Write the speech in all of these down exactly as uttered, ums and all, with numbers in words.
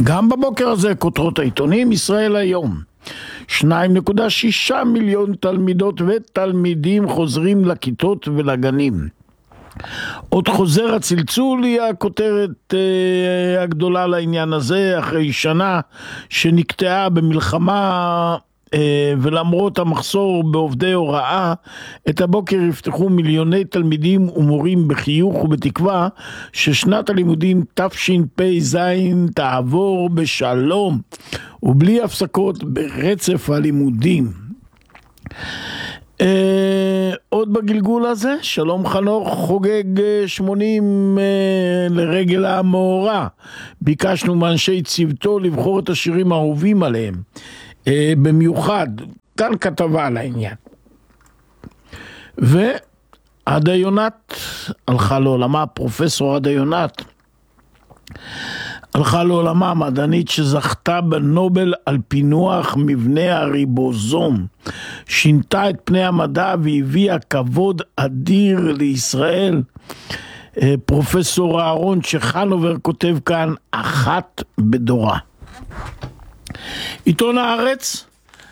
גם בבוקר הזה כותרות העיתונים, ישראל היום. שניים נקודה שישה מיליון תלמידות ותלמידים חוזרים לכיתות ולגנים. עוד חוזר הצלצול היא הכותרת אה, הגדולה לעניין הזה, אחרי שנה שנקטעה במלחמה אה, ולמרות המחסור בעובדי הוראה, את הבוקר יפתחו מיליוני תלמידים ומורים בחיוך ובתקווה ששנת הלימודים תשפ"ז תעבור בשלום ובלי הפסקות ברצף הלימודים. Uh, עוד בגלגול הזה, שלום חנוך חוגג שמונים uh, לרגל המאורע. ביקשנו מאנשי צוותו לבחור את השירים האהובים עליהם. Uh, במיוחד, כאן כתבה על העניין. ועדה יונת הלכה לעולמה, פרופסור עדה יונת, הלכה לעולמה, מדענית שזכתה בנובל על פינוח מבנה הריבוזום, שינתה את פני המדע והביאה כבוד אדיר לישראל. פרופסור אהרון צ'חנובר כותב כאן, אחת בדורה. עיתון הארץ,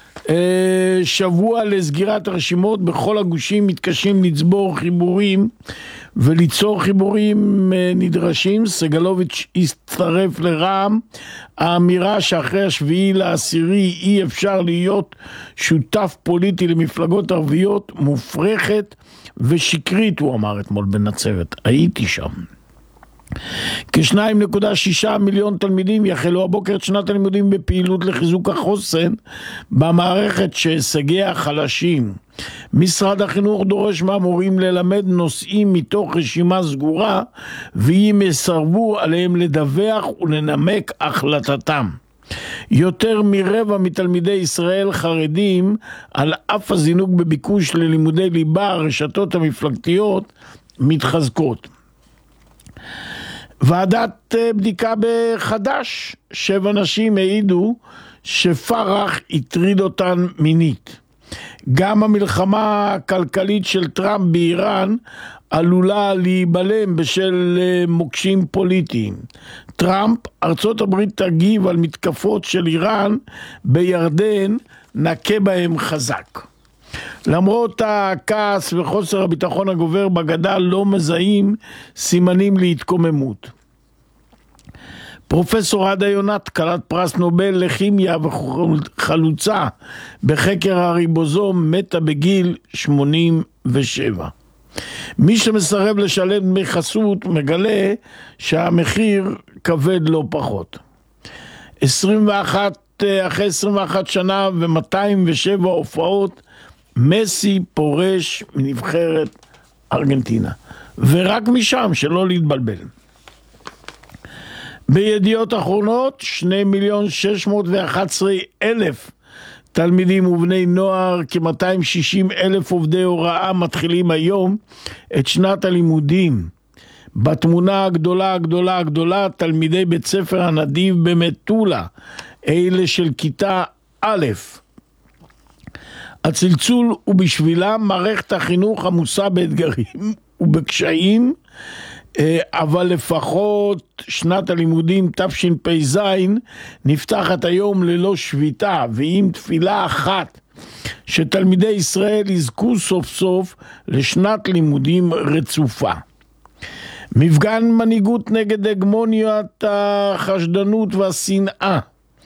שבוע לסגירת הרשימות, בכל הגושים מתקשים לצבור חיבורים וליצור חיבורים נדרשים. סגלוביץ' הצטרף לרע"מ. האמירה שאחרי השביעי לעשירי אי אפשר להיות שותף פוליטי למפלגות ערביות מופרכת ושקרית, הוא אמר אתמול בנצרת, הייתי שם. כ-שניים נקודה שישה מיליון תלמידים יחלו הבוקר את שנת הלימודים בפעילות לחיזוק החוסן במערכת שהישגיה חלשים. משרד החינוך דורש מהמורים ללמד נושאים מתוך רשימה סגורה, ואם יסרבו עליהם לדווח ולנמק החלטתם. יותר מרבע מתלמידי ישראל חרדים, על אף הזינוק בביקוש ללימודי ליבה, הרשתות המפלגתיות מתחזקות. ועדת בדיקה בחדש, שבע נשים העידו שפרח הטריד אותן מינית. גם המלחמה הכלכלית של טראמפ באיראן עלולה להיבלם בשל מוקשים פוליטיים. טראמפ, ארצות הברית תגיב על מתקפות של איראן בירדן, נקה בהם חזק. למרות הכעס וחוסר הביטחון הגובר בגדה, לא מזהים סימנים להתקוממות. פרופסור עדה יונת, כלת פרס נובל לכימיה וחלוצה בחקר הריבוזום, מתה בגיל שמונים ושבע. מי שמסרב לשלם דמי חסות מגלה שהמחיר כבד לא פחות. עשרים ואחת, אחרי עשרים ואחת שנה ו-מאתיים ושבע הופעות, מסי פורש מנבחרת ארגנטינה, ורק משם, שלא להתבלבל. בידיעות אחרונות, שני מיליון שש מאות ואחת עשרה אלף תלמידים ובני נוער, כ-מאתיים ושישים אלף עובדי הוראה מתחילים היום את שנת הלימודים. בתמונה הגדולה הגדולה הגדולה, תלמידי בית ספר הנדיב במטולה, אלה של כיתה א'. הצלצול הוא בשבילם מערכת החינוך עמוסה באתגרים ובקשיים, אבל לפחות שנת הלימודים תשפ"ז נפתחת היום ללא שביתה, ועם תפילה אחת שתלמידי ישראל יזכו סוף סוף לשנת לימודים רצופה. מפגן מנהיגות נגד הגמוניית החשדנות והשנאה.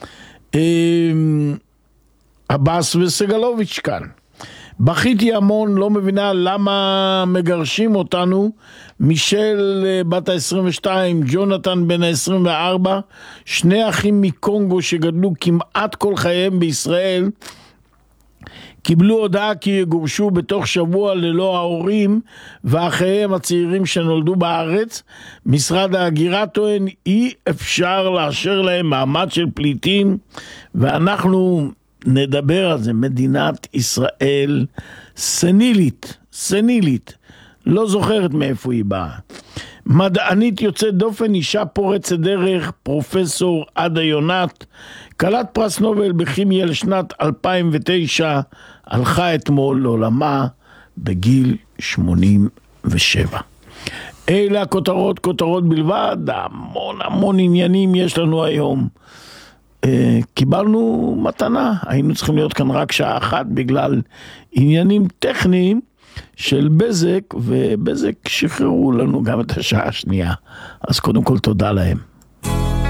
עבאס וסגלוביץ' כאן. בכיתי המון, לא מבינה למה מגרשים אותנו. מישל בת ה-עשרים ושתיים, ג'ונתן בן ה-עשרים וארבע, שני אחים מקונגו שגדלו כמעט כל חייהם בישראל, קיבלו הודעה כי יגורשו בתוך שבוע ללא ההורים ואחיהם הצעירים שנולדו בארץ. משרד ההגירה טוען אי אפשר לאשר להם מעמד של פליטים, ואנחנו נדבר על זה. מדינת ישראל סנילית, סנילית, לא זוכרת מאיפה היא באה. מדענית יוצאת דופן, אישה פורצת דרך, פרופסור עדה יונת, כלת פרס נובל בכימיה לשנת אלפיים ותשע, הלכה אתמול לעולמה בגיל שמונים ושבע. אלה הכותרות, כותרות בלבד, המון המון עניינים יש לנו היום. קיבלנו מתנה, היינו צריכים להיות כאן רק שעה אחת בגלל עניינים טכניים של בזק, ובזק שחררו לנו גם את השעה השנייה. אז קודם כל תודה להם.